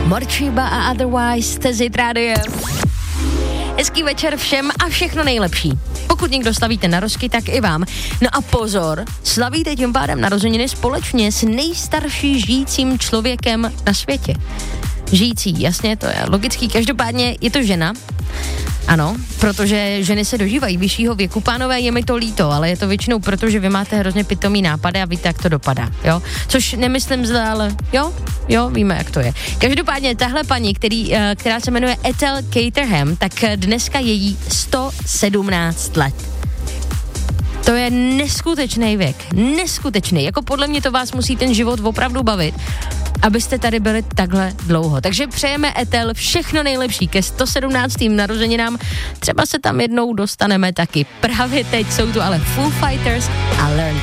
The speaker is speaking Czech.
Morčíba a Otherwise, jste z Rádia. Hezký večer všem a všechno nejlepší. Pokud někdo slavíte narozky, tak i vám. No a pozor, slavíte tím pádem narozeniny společně s nejstarší žijícím člověkem na světě. Žijící, jasně, to je logický. Každopádně je to žena. Ano, protože ženy se dožívají vyššího věku. Pánové, je mi to líto, ale je to většinou proto, že vy máte hrozně pitomý nápady a víte, jak to dopadá, jo? Což nemyslím zle, ale jo, víme, jak to je. Každopádně tahle paní, která se jmenuje Ethel Caterham, tak dneska je jí 117 let. To je neskutečný věk, neskutečný. Jako podle mě to vás musí ten život opravdu bavit, abyste tady byli takhle dlouho. Takže přejeme Ethel všechno nejlepší ke 117. narozeninám. Třeba se tam jednou dostaneme taky. Právě teď jsou tu ale Foo Fighters a Learn